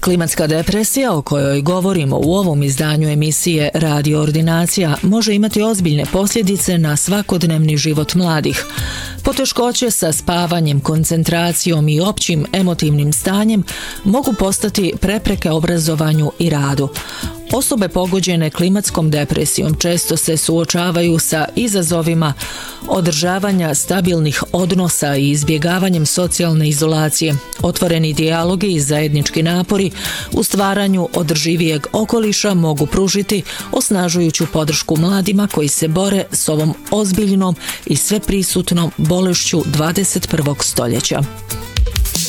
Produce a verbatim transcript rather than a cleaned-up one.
Klimatska depresija o kojoj govorimo u ovom izdanju emisije Radio Ordinacija može imati ozbiljne posljedice na svakodnevni život mladih. Poteškoće sa spavanjem, koncentracijom i općim emotivnim stanjem mogu postati prepreke obrazovanju i radu. Osobe pogođene klimatskom depresijom često se suočavaju sa izazovima održavanja stabilnih odnosa i izbjegavanjem socijalne izolacije. Otvoreni dijalogi i zajednički napori u stvaranju održivijeg okoliša mogu pružiti osnažujuću podršku mladima koji se bore s ovom ozbiljnom i sveprisutnom bolešću dvadeset prvog stoljeća.